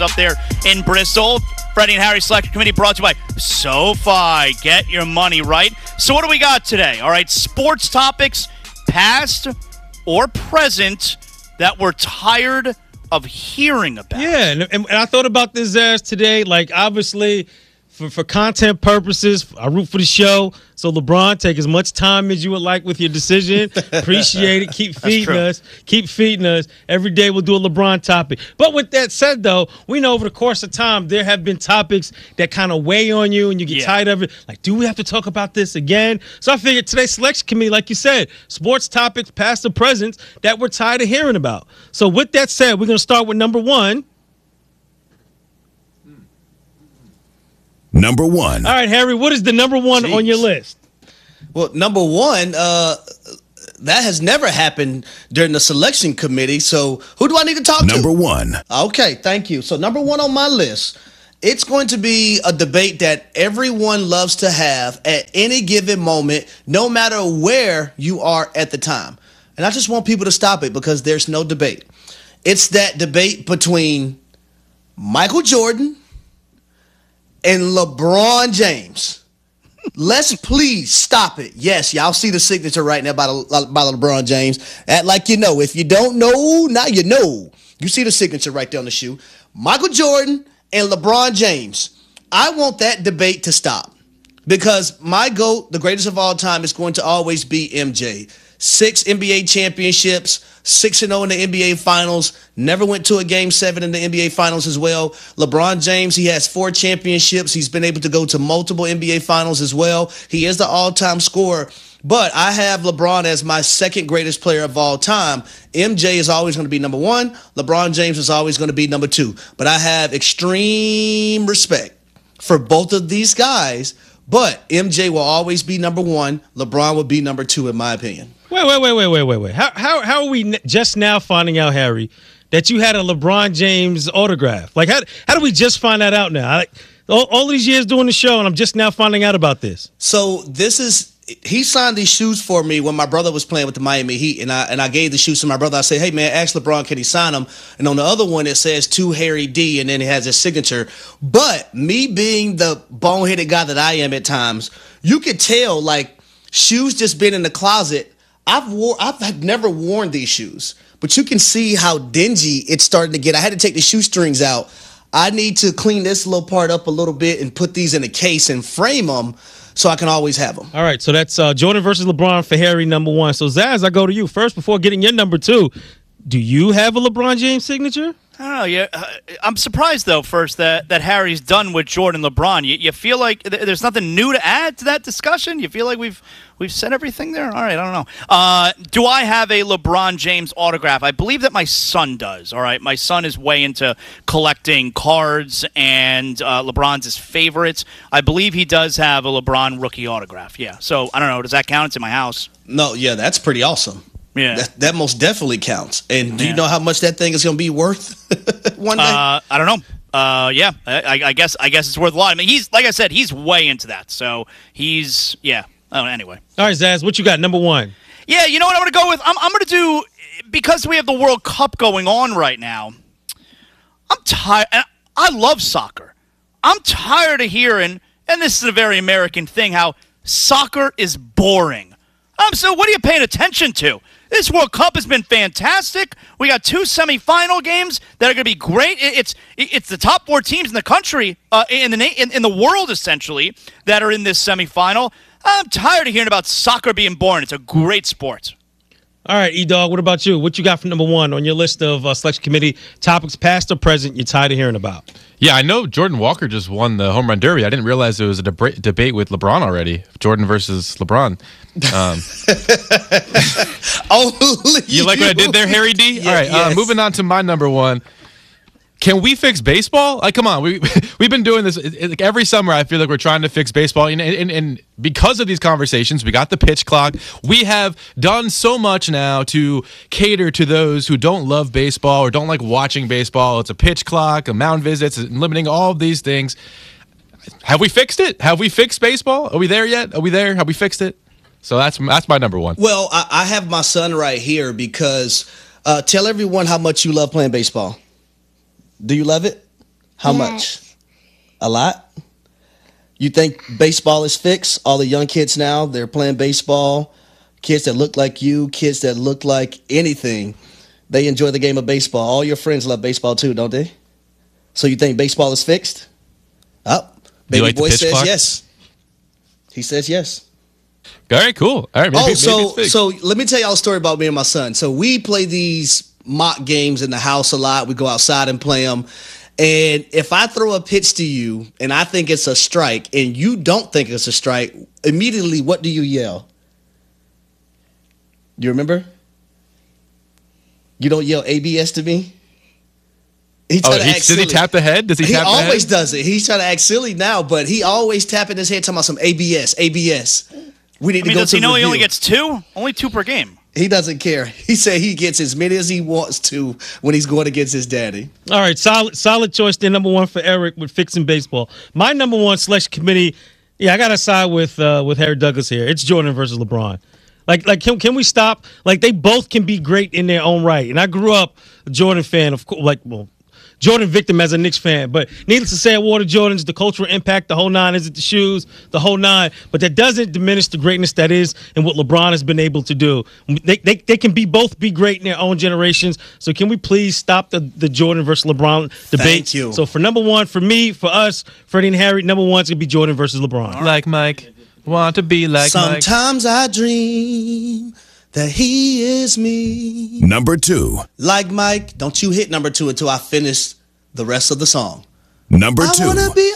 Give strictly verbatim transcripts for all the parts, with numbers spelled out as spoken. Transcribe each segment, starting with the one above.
up there in Bristol. Freddie and Harry Selection Committee brought to you by SoFi. Get your money right. So what do we got today? All right, sports topics, past or present, that we're tired of hearing about. Yeah, and, and I thought about this as today. Like, obviously, for, for content purposes, I root for the show. So, LeBron, take as much time as you would like with your decision. Appreciate it. Keep feeding us. Keep feeding us. Every day we'll do a LeBron topic. But with that said, though, we know over the course of time there have been topics that kind of weigh on you and you get yeah. tired of it. Like, do we have to talk about this again? So I figured today's selection committee, like you said, sports topics, past or present, that we're tired of hearing about. So with that said, we're going to start with number one. Number one. All right, Harry, what is the number one Jeez. on your list? Well, number one, uh, that has never happened during the selection committee. So who do I need to talk number to? Number one. Okay, thank you. So number one on my list, it's going to be a debate that everyone loves to have at any given moment, no matter where you are at the time. And I just want people to stop it because there's no debate. It's that debate between Michael Jordan and LeBron James. Let's please stop it. Yes, y'all see the signature right now by, by LeBron James. Act like you know. If you don't know, now you know. You see the signature right there on the shoe. Michael Jordan and LeBron James. I want that debate to stop because my GOAT, the greatest of all time, is going to always be M J. Six N B A championships, six and oh in the N B A Finals, never went to a Game seven in the N B A Finals as well. LeBron James, he has four championships. He's been able to go to multiple N B A Finals as well. He is the all-time scorer, but I have LeBron as my second greatest player of all time. M J is always going to be number one. LeBron James is always going to be number two. But I have extreme respect for both of these guys, but M J will always be number one. LeBron will be number two, in my opinion. Wait, wait, wait, wait, wait, wait, wait. How how how are we n- just now finding out, Harry, that you had a LeBron James autograph? Like, how how do we just find that out now? I, all, all these years doing the show, and I'm just now finding out about this. So this is he signed these shoes for me when my brother was playing with the Miami Heat, and I and I gave the shoes to my brother. I said, "Hey man, ask LeBron, can he sign them?" And on the other one, it says to Harry D, and then it has his signature. But me being the boneheaded guy that I am at times, you could tell like shoes just been in the closet. I've wore I've never worn these shoes, but you can see how dingy it's starting to get. I had to take the shoestrings out. I need to clean this little part up a little bit and put these in a case and frame them so I can always have them. All right, so that's uh, Jordan versus LeBron for Harry, number one. So, Zaz, I go to you first before getting your number two. Do you have a LeBron James signature? I don't know. Yeah, uh, I'm surprised though. First, that, that Harry's done with Jordan, LeBron. You, you feel like th- there's nothing new to add to that discussion. You feel like we've we've said everything there. All right, I don't know. Uh, do I have a LeBron James autograph? I believe that my son does. All right, my son is way into collecting cards, and uh, LeBron's his favorites. I believe he does have a LeBron rookie autograph. Yeah. So I don't know. Does that count? It's in my house. No. Yeah, that's pretty awesome. Yeah, that, that most definitely counts. And do yeah. you know how much that thing is going to be worth one day? Uh, I don't know. Uh, yeah, I, I guess I guess it's worth a lot. I mean, he's like I said, he's way into that. So he's yeah. Oh, anyway. All right, Zaz, what you got? Number one. Yeah, you know what I'm going to go with. I'm I'm going to do because we have the World Cup going on right now. I'm tired. And I love soccer. I'm tired of hearing, and this is a very American thing, how soccer is boring. Um, so what are you paying attention to? This World Cup has been fantastic. We got two semifinal games that are going to be great. It's it's the top four teams in the country, uh, in the in, in the world essentially, that are in this semifinal. I'm tired of hearing about soccer being boring. It's a great sport. All right, E-Dog, what about you? What you got for number one on your list of uh, selection committee topics, past or present, you're tired of hearing about? Yeah, I know Jordan Walker just won the home run derby. I didn't realize there was a deb- debate with LeBron already. Jordan versus LeBron. Um, Only you like what I did there, Harry D? Yeah, All right, yes. uh, moving on to my number one. Can we fix baseball? Like, come on, we we've been doing this it, it, like every summer. I feel like we're trying to fix baseball, and, and and because of these conversations, we got the pitch clock. We have done so much now to cater to those who don't love baseball or don't like watching baseball. It's a pitch clock, a mound visits, limiting all of these things. Have we fixed it? Have we fixed baseball? Are we there yet? Are we there? Have we fixed it? So that's that's my number one. Well, I, I have my son right here because uh, tell everyone how much you love playing baseball. Do you love it? How Yes. much? A lot? You think baseball is fixed? All the young kids now, they're playing baseball. Kids that look like you, kids that look like anything. They enjoy the game of baseball. All your friends love baseball too, don't they? So you think baseball is fixed? Oh, baby like the boy pitch says clock? yes. He says yes. All right, cool. All right. Maybe, Oh, maybe so it's fixed. so let me tell y'all a story about me and my son. So we play these mock games in the house a lot. We go outside and play them. And if I throw a pitch to you and I think it's a strike and you don't think it's a strike, immediately what do you yell? You remember? You don't yell A B S to me? He Oh, try to he, act does he silly. tap the head? Does he, He tap the head? always does it. He's trying to act silly now, but he always tapping his head talking about some A B S, A B S. We need I to mean, go does to he know he review. only gets two? Only two per game. He doesn't care. He said he gets as many as he wants to when he's going against his daddy. All right, solid solid choice there. Number one for Eric with fixing baseball. My number one selection committee. Yeah, I gotta side with uh, with Harry Douglas here. It's Jordan versus LeBron. Like like can can we stop? Like they both can be great in their own right. And I grew up a Jordan fan, of course. Like well. Jordan victim as a Knicks fan, but needless to say, I wore the Jordans, the cultural impact, the whole nine, is it the shoes, the whole nine, but that doesn't diminish the greatness that is and what LeBron has been able to do. They, they, they can be both be great in their own generations, so can we please stop the, the Jordan versus LeBron debate? Thank you. So for number one, for me, for us, Freddie and Harry, number one is going to be Jordan versus LeBron. Like Mike. Want to be like Mike. Sometimes I dream that he is me. Number two. Like Mike, don't you hit number two until I finish the rest of the song. Number I two. wanna be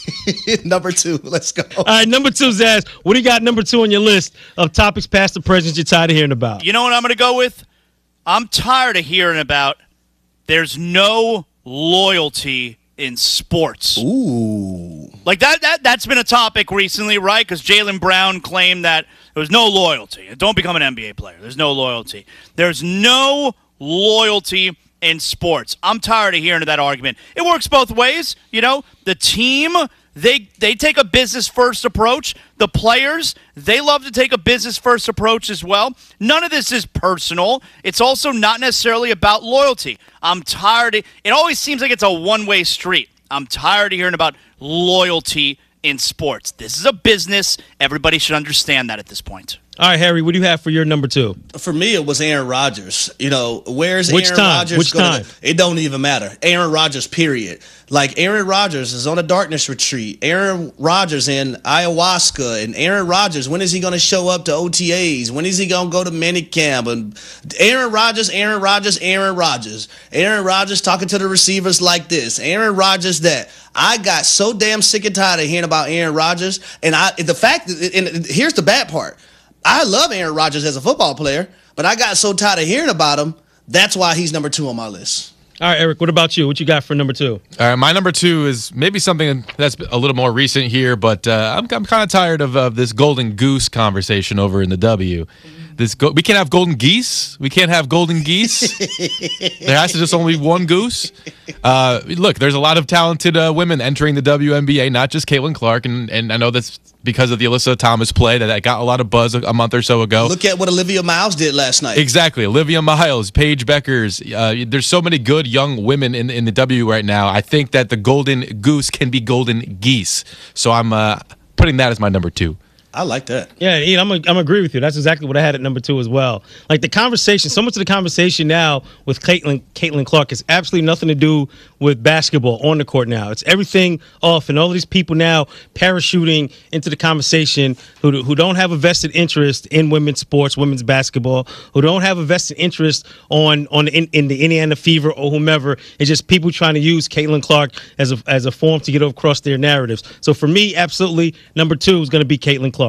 number two. Let's go. All right, number two, Zaz, what do you got number two on your list of topics past the present you're tired of hearing about? You know what I'm going to go with? I'm tired of hearing about there's no loyalty in sports. Ooh. Like that, that that's been a topic recently, right? Because Jaylen Brown claimed that there was no loyalty. Don't become an N B A player. There's no loyalty. There's no loyalty in sports. I'm tired of hearing that argument. It works both ways. You know, the team, they they take a business first approach. The players, they love to take a business first approach as well. None of this is personal. It's also not necessarily about loyalty. I'm tired. Of, it always seems like it's a one-way street. I'm tired of hearing about loyalty in sports. This is a business. Everybody should understand that at this point. All right, Harry, what do you have for your number two? For me, it was Aaron Rodgers. You know, where's Which Aaron time? Rodgers? Which gonna- time? It don't even matter. Aaron Rodgers, period. Like, Aaron Rodgers is on a darkness retreat. Aaron Rodgers in ayahuasca. And Aaron Rodgers, when is he going to show up to O T As? When is he going to go to minicamp? And Aaron Rodgers, Aaron Rodgers, Aaron Rodgers. Aaron Rodgers talking to the receivers like this. Aaron Rodgers that. I got so damn sick and tired of hearing about Aaron Rodgers. And I, the fact, and here's the bad part. I love Aaron Rodgers as a football player, but I got so tired of hearing about him. That's why he's number two on my list. All right, Eric, what about you? What you got for number two? All right, my number two is maybe something that's a little more recent here, but uh, I'm, I'm kind of tired of, of this golden goose conversation over in the W. This go- we can't have golden geese. We can't have golden geese. There has to just only be one goose. Uh, look, there's a lot of talented uh, women entering the W N B A, not just Caitlin Clark, and, and I know that's because of the Alyssa Thomas play that, that got a lot of buzz a, a month or so ago. Look at what Olivia Miles did last night. Exactly. Olivia Miles, Paige Beckers. Uh, there's so many good young women in, in the W right now. I think that the golden goose can be golden geese. So I'm uh, putting that as my number two. I like that. Yeah, Ian, I'm I'm agree with you. That's exactly what I had at number two as well. Like the conversation, so much of the conversation now with Caitlin Caitlin Clark has absolutely nothing to do with basketball on the court now. It's everything off, and all of these people now parachuting into the conversation who who don't have a vested interest in women's sports, women's basketball, who don't have a vested interest on on in, in the Indiana Fever or whomever. It's just people trying to use Caitlin Clark as a as a form to get across their narratives. So for me, absolutely, number two is going to be Caitlin Clark.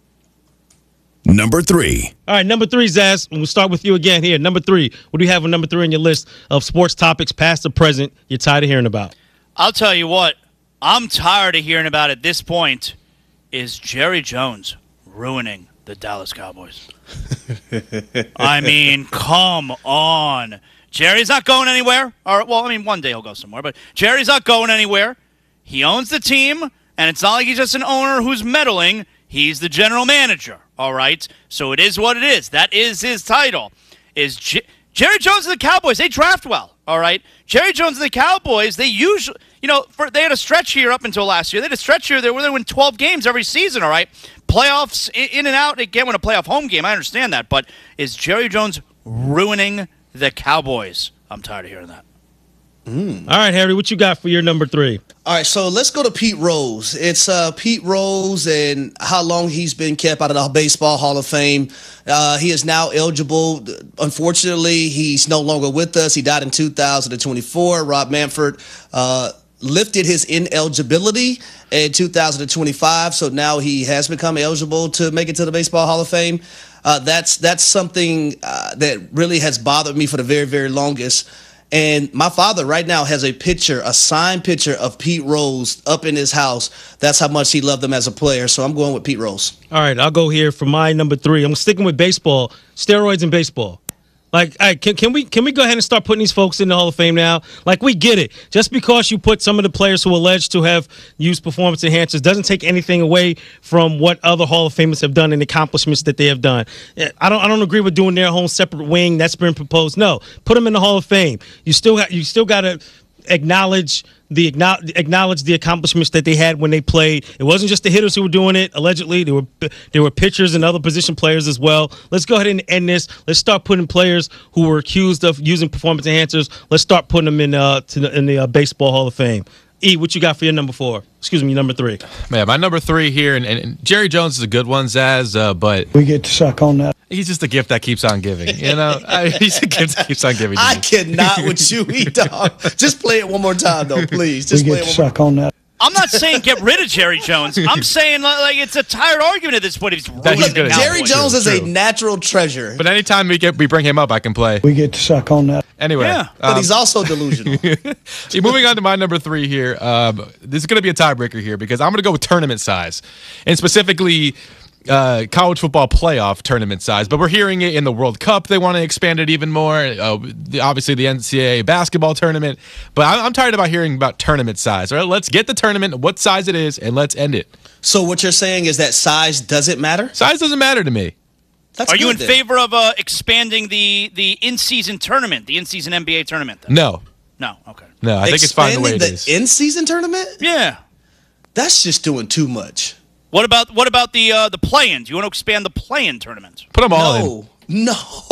Number three. All right, number three, Zaz. We'll start with you again here. Number three. What do you have on number three on your list of sports topics, past or present, you're tired of hearing about? I'll tell you what, I'm tired of hearing about at this point is Jerry Jones ruining the Dallas Cowboys. I mean, come on. Jerry's not going anywhere. Or, well, I mean, one day he'll go somewhere, but Jerry's not going anywhere. He owns the team, and it's not like he's just an owner who's meddling. He's the general manager, all right? So it is what it is. That is his title. Is J- Jerry Jones and the Cowboys, they draft well, all right? Jerry Jones and the Cowboys, they usually you know, for, they had a stretch here up until last year. They had a stretch here where they win twelve games every season, all right? Playoffs in and out. They can't win a playoff home game. I understand that. But is Jerry Jones ruining the Cowboys? I'm tired of hearing that. Mm. All right, Harry, what you got for your number three? All right, so let's go to Pete Rose. It's uh, Pete Rose and how long he's been kept out of the Baseball Hall of Fame. Uh, he is now eligible. Unfortunately, he's no longer with us. He died in two thousand twenty-four. Rob Manfred uh, lifted his ineligibility in two thousand twenty-five, so now he has become eligible to make it to the Baseball Hall of Fame. Uh, that's that's something uh, that really has bothered me for the very, very longest. And my father right now has a picture, a signed picture of Pete Rose up in his house. That's how much he loved him as a player. So I'm going with Pete Rose. All right, I'll go here for my number three. I'm sticking with baseball, steroids in baseball. Like, all right, can, can we can we go ahead and start putting these folks in the Hall of Fame now? Like, we get it. Just because you put some of the players who are alleged to have used performance enhancers doesn't take anything away from what other Hall of Famers have done and accomplishments that they have done. I don't I don't agree with doing their own separate wing that's been proposed. No, put them in the Hall of Fame. You still ha- you still got to acknowledge the acknowledge the accomplishments that they had when they played. It wasn't just the hitters who were doing it. Allegedly, there were there were pitchers and other position players as well. Let's go ahead and end this. Let's start putting players who were accused of using performance enhancers. Let's start putting them in uh to the, in the uh, Baseball Hall of Fame. E, what you got for your number four? Excuse me, number three. Man, my number three here, and, and Jerry Jones is a good one, Zaz, uh, but we get to suck on that. He's just a gift that keeps on giving. You know, I, he's a gift that keeps on giving. I cannot with you, E dog. Just play it one more time, though, please. Just we play get it to one suck on that. I'm not saying get rid of Jerry Jones. I'm saying like, like it's a tired argument at this point. He's That he's good at Jerry True, Jones is true. a natural treasure, But anytime we get we bring him up, I can play. We get to suck on that. Anyway, Yeah, but um, he's also delusional. See, moving on to my number three here. Um, this is going to be a tiebreaker here because I'm going to go with tournament size, and specifically uh, college football playoff tournament size. But we're hearing it in the World Cup. They want to expand it even more. Uh, the, obviously, the N C double A basketball tournament. But I, I'm tired about hearing about tournament size. All right, let's get the tournament, what size it is, and let's end it. So what you're saying is that size doesn't matter? Size doesn't matter to me. That's Are you good in then. favor of uh, expanding the the in-season tournament, the in-season N B A tournament? Then? No, No. Okay. no, I think it's fine the way it Expanding is. the in-season tournament? Yeah. That's just doing too much. What about what about the uh, the play-in? Do you want to expand the play-in tournament? Put them all in. No. No.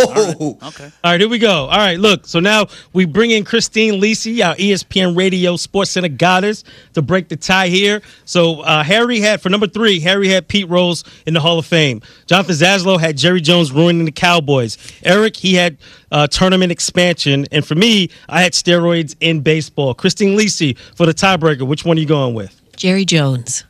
Okay. All right, here we go. All right, look. So now we bring in Christine Lisi, our E S P N Radio Sports Center goddess, to break the tie here. So uh, Harry had, for number three, Harry had Pete Rose in the Hall of Fame. Jonathan Zaslow had Jerry Jones ruining the Cowboys. Eric, he had uh, tournament expansion. And for me, I had steroids in baseball. Christine Lisi for the tiebreaker. Which one are you going with? Jerry Jones.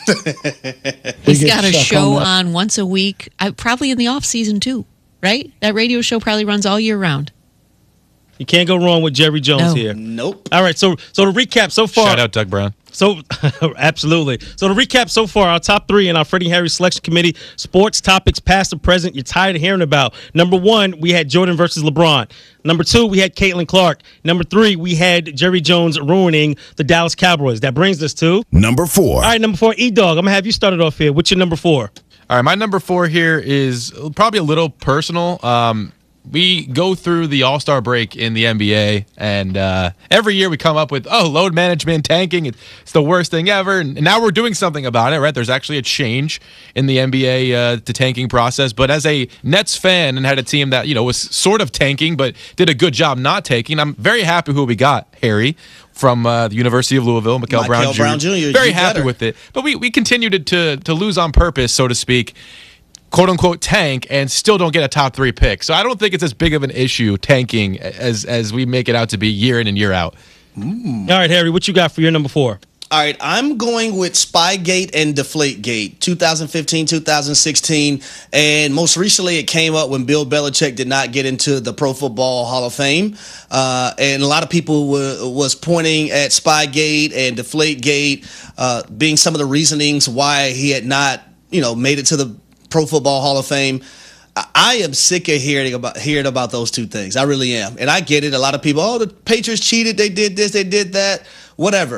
He's got a show on, on once a week, I, probably in the off season too, right? That radio show probably runs all year round. You can't go wrong with Jerry Jones No. here. Nope. All right, so so to recap so far. Shout out Doug Brown. So, absolutely. So, to recap so far, our top three in our Freddie Harry Selection Committee sports topics, past and present, you're tired of hearing about. Number one, we had Jordan versus LeBron. Number two, we had Caitlin Clark. Number three, we had Jerry Jones ruining the Dallas Cowboys. That brings us to Number four. All right, number four, E-Dog. I'm going to have you started off here. What's your number four? All right, my number four here is probably a little personal. Um, we go through the All-Star break in the N B A, and uh, every year we come up with, oh, load management, tanking, it's the worst thing ever. And now we're doing something about it, right? There's actually a change in the N B A uh, to tanking process. But as a Nets fan and had a team that, you know, was sort of tanking but did a good job not tanking, I'm very happy who we got, Harry, from uh, the University of Louisville, Mikael Brown Junior Brown Junior Very You happy better. with it. But we, we continued to, to lose on purpose, so to speak, quote unquote tank, and still don't get a top three pick. So I don't think it's as big of an issue tanking as as we make it out to be year in and year out. All right, Harry, what you got for your number four? All right, I'm going with Spygate and Deflategate, twenty fifteen, twenty sixteen, and most recently it came up when Bill Belichick did not get into the Pro Football Hall of Fame, uh, and a lot of people were, was pointing at Spygate and Deflategate uh, being some of the reasonings why he had not, you know, made it to the Pro Football Hall of Fame. I am sick of hearing about hearing about those two things. I really am, and I get it. A lot of people, oh, the Patriots cheated. They did this. They did that. Whatever.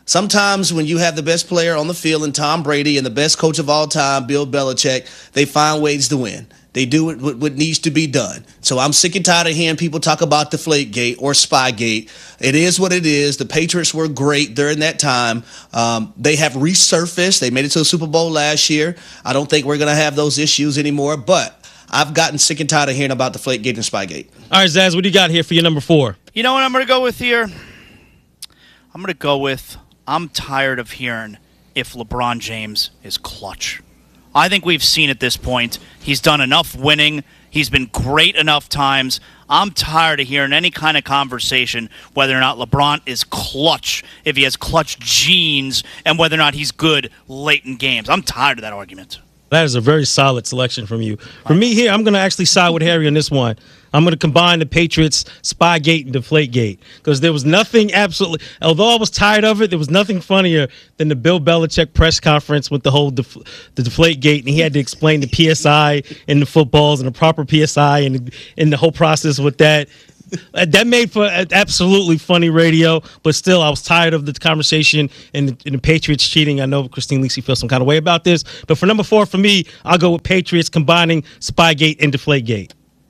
Sometimes when you have the best player on the field in Tom Brady and the best coach of all time, Bill Belichick, they find ways to win. They do what, what needs to be done. So I'm sick and tired of hearing people talk about Deflategate or Spygate. It is what it is. The Patriots were great during that time. Um, they have resurfaced. They made it to the Super Bowl last year. I don't think we're going to have those issues anymore, but I've gotten sick and tired of hearing about Deflategate and Spygate. All right, Zaz, what do you got here for your number four? You know what I'm going to go with here? I'm going to go with I'm tired of hearing if LeBron James is clutch. I think we've seen at this point. He's done enough winning. He's been great enough times. I'm tired of hearing any kind of conversation whether or not LeBron is clutch, if he has clutch genes, and whether or not he's good late in games. I'm tired of that argument. That is a very solid selection from you. For me here, I'm going to actually side with Harry on this one. I'm going to combine the Patriots Spygate and Deflategate because there was nothing absolutely, although I was tired of it, there was nothing funnier than the Bill Belichick press conference with the whole def, the Deflategate, and he had to explain the P S I and the footballs and the proper P S I and, and the whole process with that. That made for absolutely funny radio, but still, I was tired of the conversation and the, and the Patriots cheating. I know Christine Lisi feels some kind of way about this, but for number four for me, I'll go with Patriots combining Spygate and Deflategate.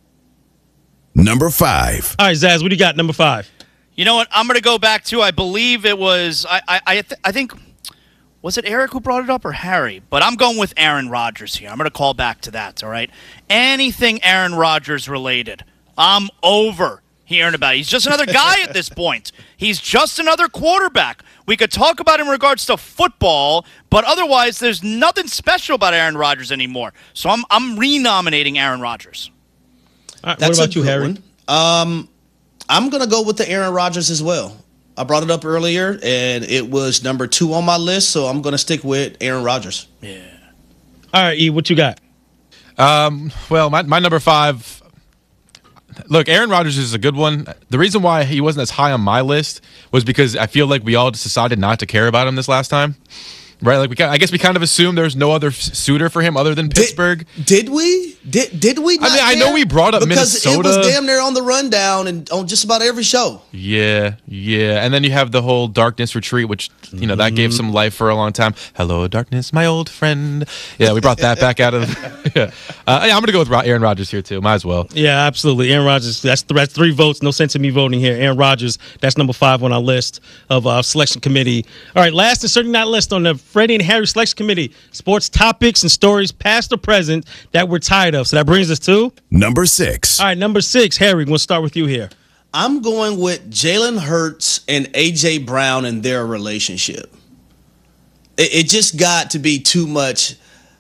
Number five. All right, Zaz, what do you got? Number five. You know what? I'm going to go back to. I believe it was. I. I. I, th- I think. Was it Eric who brought it up or Harry? But I'm going with Aaron Rodgers here. I'm going to call back to that. All right. Anything Aaron Rodgers related, I'm over hearing about it. He's just another guy at this point. He's just another quarterback. We could talk about him in regards to football, but otherwise, there's nothing special about Aaron Rodgers anymore. So I'm. I'm renominating Aaron Rodgers. All right, That's what about a you, good Harry? one. Um, I'm going to go with the Aaron Rodgers as well. I brought it up earlier, and it was number two on my list, so I'm going to stick with Aaron Rodgers. Yeah. All right, E, what you got? Um, well, my, my number five. Look, Aaron Rodgers is a good one. The reason why he wasn't as high on my list was because I feel like we all just decided not to care about him this last time. Right, like we, I guess we kind of assumed there's no other suitor for him other than Pittsburgh. Did, did we? Did did we? Not I mean, I know care? we brought up because Minnesota. It was damn near on the rundown and on just about every show. Yeah, yeah, and then you have the whole Darkness Retreat, which you know that gave some life for a long time. Hello, Darkness, my old friend. Yeah, we brought that back out of. yeah, uh, yeah I'm gonna go with Aaron Rodgers here too. Might as well. Yeah, absolutely. Aaron Rodgers. That's, th- that's three votes. No sense in me voting here. Aaron Rodgers. That's number five on our list of uh, selection committee. All right, last and certainly not list on the Freddie and Harry selection committee: sports topics and stories, past or present, that we're tired of. So that brings us to Number six. all right. Number six, Harry. We'll start with you here. I'm going with Jalen Hurts and A J Brown and their relationship. It, it just got to be too much.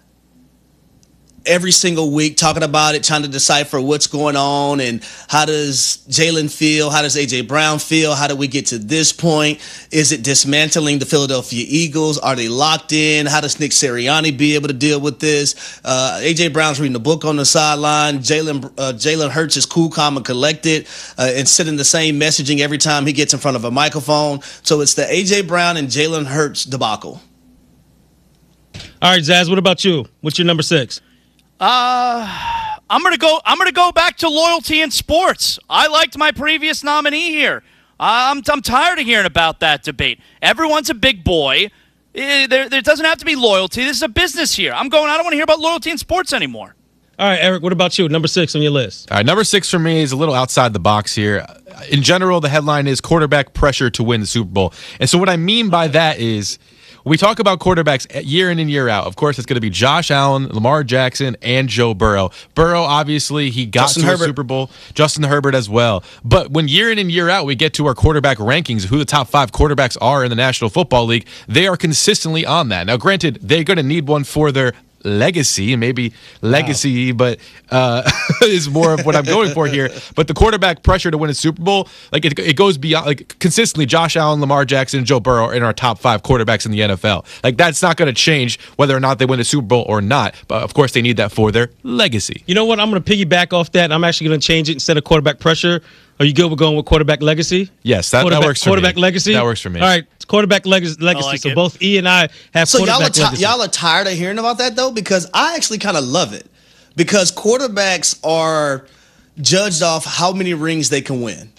Every single week talking about it, trying to decipher what's going on and how does Jalen feel? How does A J Brown feel? How do we get to this point? Is it dismantling the Philadelphia Eagles? Are they locked in? How does Nick Sirianni be able to deal with this? Uh, A J Brown's reading a book on the sideline. Jalen uh, Jalen Hurts is cool, calm, and collected uh, and sending the same messaging every time he gets in front of a microphone. So it's the A J Brown and Jalen Hurts debacle. All right, Zaz. What about you? What's your number six? Uh, I'm gonna go. I'm gonna go back to loyalty in sports. I liked my previous nominee here. I'm I'm tired of hearing about that debate. Everyone's a big boy. Eh, There, there doesn't have to be loyalty. This is a business here. I'm going. I don't want to hear about loyalty in sports anymore. All right, Eric. What about you? Number six on your list. All right, number six for me is a little outside the box here. In general, the headline is quarterback pressure to win the Super Bowl. And so what I mean by that is we talk about quarterbacks year in and year out. Of course, it's going to be Josh Allen, Lamar Jackson, and Joe Burrow. Burrow, obviously, he got Justin to Herbert. a Super Bowl. Justin Herbert as well. But when year in and year out we get to our quarterback rankings, who the top five quarterbacks are in the National Football League, they are consistently on that. Now, granted, they're going to need one for their legacy, maybe legacy, wow. but uh, is more of what I'm going for here. But the quarterback pressure to win a Super Bowl, like it, it goes beyond, like consistently, Josh Allen, Lamar Jackson, and Joe Burrow are in our top five quarterbacks in the N F L. Like that's not going to change whether or not they win a Super Bowl or not. But of course, they need that for their legacy. You know what? I'm going to piggyback off that. I'm actually going to change it instead of quarterback pressure. Are you good with going with quarterback legacy? Yes, that, that works for quarterback me. legacy? That works for me. All right, it's quarterback leg- legacy. like so it. both E and I have So y'all are, quarterback ti- legacy. y'all are tired of hearing about that, though? Because I actually kind of love it. Because quarterbacks are judged off how many rings they can win.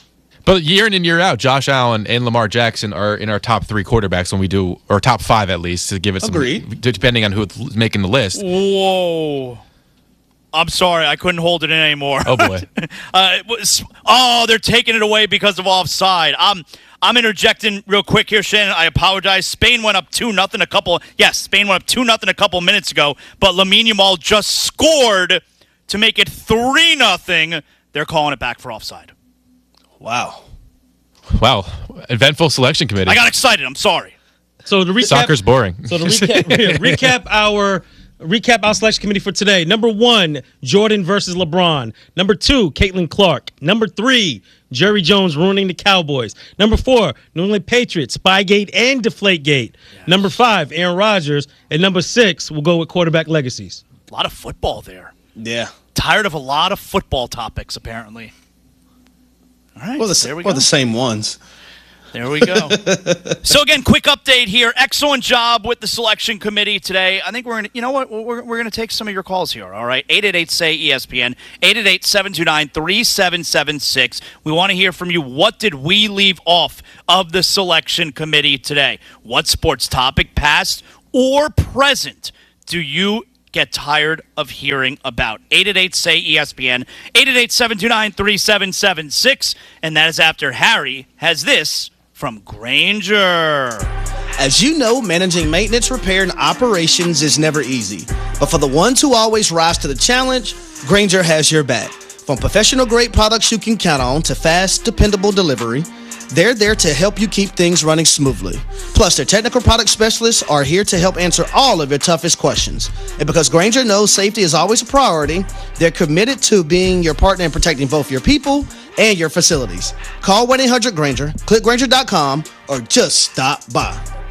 But year in and year out, Josh Allen and Lamar Jackson are in our top three quarterbacks when we do, or top five at least, to give it some, Agreed. depending on who's making the list. Whoa. I'm sorry, I couldn't hold it in anymore. Oh, boy. uh, it was, oh, they're taking it away because of offside. I'm, I'm interjecting real quick here, Shannon. I apologize. Spain went up two nothing a couple. Yes, Spain went up two nothing a couple minutes ago, but Lamine Yamal just scored to make it three nothing. They're calling it back for offside. Wow. Wow. Eventful selection committee. I got excited. I'm sorry. So the recap, Soccer's boring. So to recap, yeah, recap our recap our selection committee for today. Number one, Jordan versus LeBron. Number two, Caitlin Clark. Number three, Jerry Jones ruining the Cowboys. Number four, New England Patriots, Spygate and Deflategate. Yes. Number five, Aaron Rodgers. And number six, we'll go with quarterback legacies. A lot of football there. Yeah. Tired of a lot of football topics, apparently. All right, Well, the, there we or go. the same ones. There we go. So again, quick update here. Excellent job with the selection committee today. I think we're gonna, you know what, we're, we're gonna take some of your calls here. All right, eight eight eight say E S P N, eight eight eight, seven two nine, three seven seven six. We want to hear from you. What did we leave off of the selection committee today? What sports topic, past or present, do you get tired of hearing about? eight eight eight say E S P N, eight eight eight, seven two nine, three seven seven six, and that is after Harry has this from Grainger. As you know, managing maintenance, repair, and operations is never easy. But for the ones who always rise to the challenge, Grainger has your back. From professional-grade products you can count on to fast, dependable delivery, they're there to help you keep things running smoothly. Plus, their technical product specialists are here to help answer all of your toughest questions. And because Grainger knows safety is always a priority, they're committed to being your partner in protecting both your people and your facilities. Call one eight hundred Grainger, click Grainger dot com, or just stop by.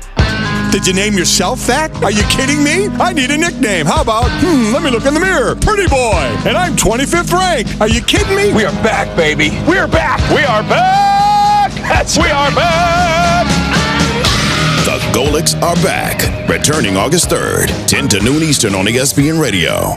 Did you name yourself that? Are you kidding me? I need a nickname. How about, hmm, let me look in the mirror. Pretty Boy. And I'm twenty-fifth ranked. Are you kidding me? We are back, baby. We're back. We are back. That's we are back. The Golics are back. Returning August third, ten to noon Eastern on E S P N Radio.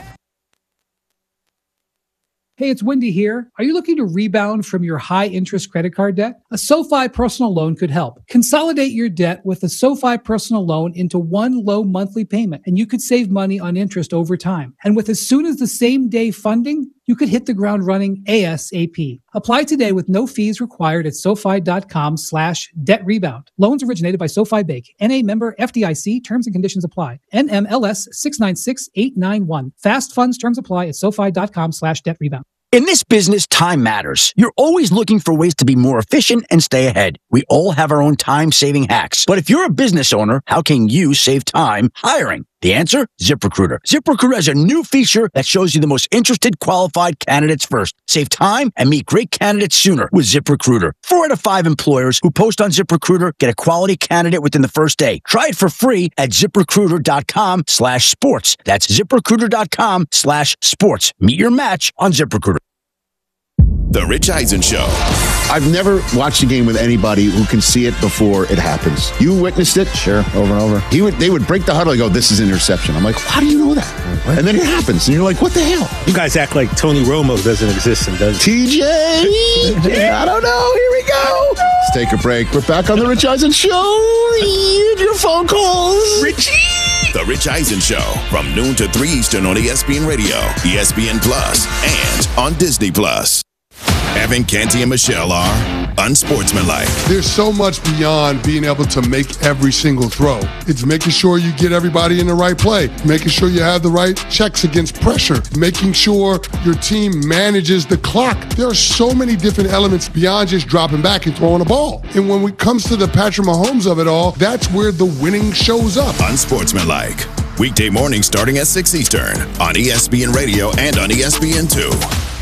Hey, it's Wendy here. Are you looking to rebound from your high-interest credit card debt? A SoFi personal loan could help. Consolidate your debt with a SoFi personal loan into one low monthly payment, and you could save money on interest over time. And with as soon as the same day funding, you could hit the ground running ASAP. Apply today with no fees required at SoFi.com slash debt rebound. Loans originated by SoFi Bank. N A member F D I C. Terms and conditions apply. N M L S six nine six eight nine one. Fast funds terms apply at SoFi.com slash debt rebound. In this business, time matters. You're always looking for ways to be more efficient and stay ahead. We all have our own time-saving hacks. But if you're a business owner, how can you save time hiring? The answer? ZipRecruiter. ZipRecruiter has a new feature that shows you the most interested qualified candidates first. Save time and meet great candidates sooner with ZipRecruiter. Four out of five employers who post on ZipRecruiter get a quality candidate within the first day. Try it for free at ZipRecruiter.com slash sports. That's ZipRecruiter.com slash sports. Meet your match on ZipRecruiter. The Rich Eisen Show. I've never watched a game with anybody who can see it before it happens. You witnessed it? Sure, over and over. He would, they would break the huddle and go, this is an interception. I'm like, how do you know that? What? And then it happens, and you're like, what the hell? You guys act like Tony Romo doesn't exist and does T J! I don't know. Here we go. Let's take a break. We're back on the Rich Eisen Show. Read your phone calls. Richie! The Rich Eisen Show from noon to three Eastern on E S P N Radio, E S P N Plus, and on Disney Plus. Evan, Canty, and Michelle are unsportsmanlike. There's so much beyond being able to make every single throw. It's making sure you get everybody in the right play, making sure you have the right checks against pressure, making sure your team manages the clock. There are so many different elements beyond just dropping back and throwing a ball. And when it comes to the Patrick Mahomes of it all, that's where the winning shows up. Unsportsmanlike. Weekday morning starting at six Eastern on E S P N Radio and on E S P N two.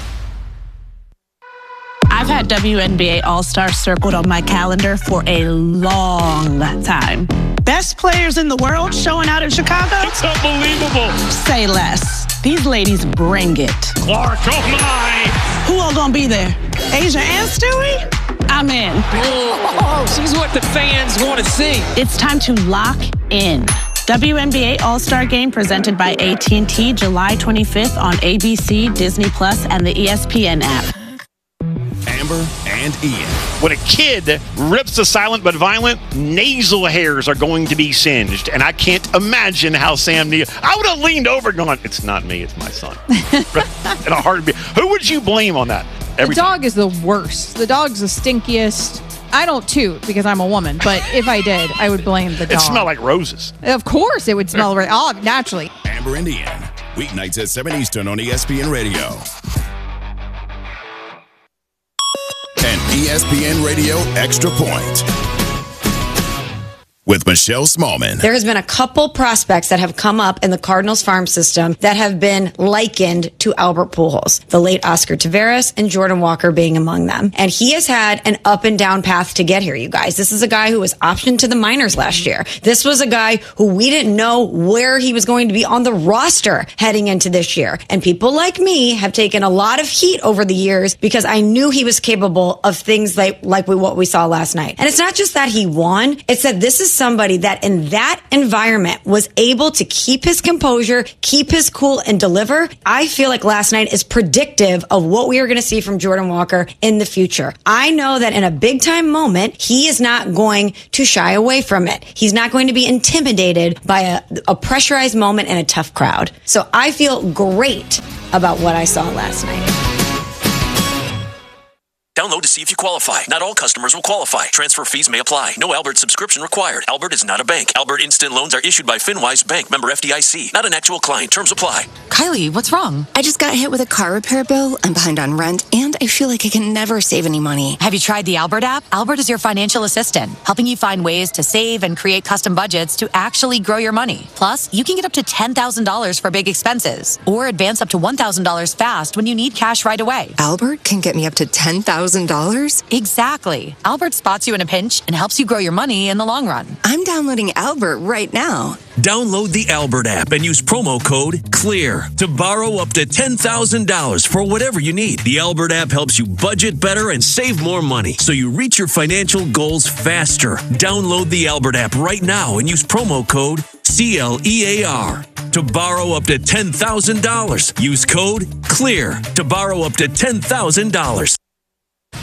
I've had W N B A All-Star circled on my calendar for a long time. Best players in the world showing out in Chicago? It's unbelievable. Say less. These ladies bring it. Clark, oh my. Who all gonna be there? Asia and Stewie? I'm in. Oh, she's what the fans want to see. It's time to lock in. W N B A All-Star Game presented by A T and T July twenty-fifth on A B C, Disney Plus, and the E S P N app. Amber and and Ian. When a kid rips the silent but violent, nasal hairs are going to be singed. And I can't imagine how Sam Neill, I would have leaned over and gone, it's not me, it's my son. In a heartbeat. Who would you blame on that? Every the dog time. Is the worst. The dog's the stinkiest. I don't toot because I'm a woman, but if I did, I would blame the dog. It smelled like roses. Of course it would smell right. Oh, naturally. Amber and Ian, weeknights at seven Eastern on E S P N Radio. An E S P N Radio Extra Point with Michelle Smallman. There has been a couple prospects that have come up in the Cardinals farm system that have been likened to Albert Pujols, the late Oscar Taveras and Jordan Walker being among them. And he has had an up and down path to get here, you guys. This is a guy who was optioned to the minors last year. This was a guy who we didn't know where he was going to be on the roster heading into this year. And people like me have taken a lot of heat over the years because I knew he was capable of things like, like we, what we saw last night. And it's not just that he won. It's that this is somebody that in that environment was able to keep his composure, keep his cool, and deliver. I feel like last night is predictive of what we are going to see from Jordan Walker in the future. I know that in a big time moment, he is not going to shy away from it. He's not going to be intimidated by a, a pressurized moment and a tough crowd. So I feel great about what I saw last night. Download to see if you qualify. Not all customers will qualify. Transfer fees may apply. No Albert subscription required. Albert is not a bank. Albert Instant Loans are issued by FinWise Bank, member F D I C. Not an actual client. Terms apply. Kylie, what's wrong? I just got hit with a car repair bill. I'm behind on rent, and I feel like I can never save any money. Have you tried the Albert app? Albert is your financial assistant, helping you find ways to save and create custom budgets to actually grow your money. Plus, you can get up to ten thousand dollars for big expenses, or advance up to one thousand dollars fast when you need cash right away. Albert can get me up to ten thousand dollars? Exactly. Albert spots you in a pinch and helps you grow your money in the long run. I'm downloading Albert right now. Download the Albert app and use promo code CLEAR to borrow up to ten thousand dollars for whatever you need. The Albert app helps you budget better and save more money so you reach your financial goals faster. Download the Albert app right now and use promo code C L E A R to borrow up to ten thousand dollars. Use code CLEAR to borrow up to ten thousand dollars.